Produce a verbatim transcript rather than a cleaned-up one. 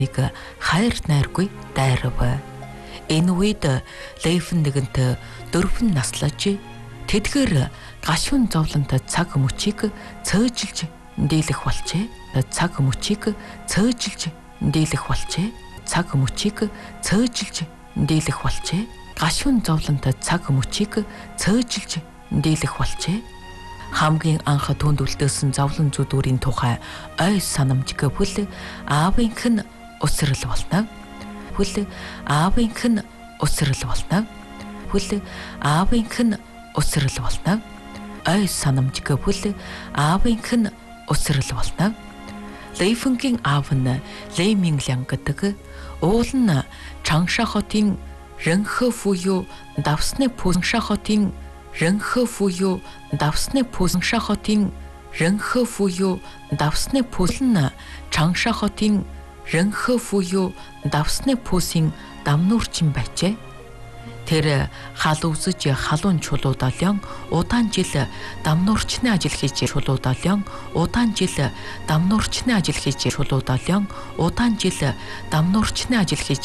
хайр найргүй дайрав. Энэ үед Лейфен нэгэнт дөрвөн наслаж тэдгээр гашуун зовлонтой цаг мөчийг цөөжилж дийлэх болжээ. Цаг мөчийг цөөжилж дийлэх болжээ. Цаг мөчийг цөөжилж дийлэх болжээ. Гашуун зовлонтой цаг мөчийг цөөжилж дийлэх болжээ. Хамгийн анх түнд үлдээсэн зовлон зүдүүрийн тухай ой санамж гэвэл аавынх нь өсрөл болно. Хүл аавынх нь өсрөл болно. Хүл аавынх нь өсрөл болно. Ой санамж гэвэл аавынх нь өсрөл болно. Лейфенгийн аав нь Лейминглян гэдэг уул нь Чангша хотын Рэнхэ буюу давсны Пүнша хотын Рэнхэ буюу давсны Пүнша хотын Рэнхэ буюу давсны Пүн Чангша хотын Рэнхэ буюу давсны Пүсийн дамнуурчин байжээ. Тэр хал үзэж халуун чулуудалын удаан жил дамнуурчны ажил хийж чулуудалын удаан жил дамнуурчны ажил хийж чулуудалын удаан жил дамнуурчны ажил хийж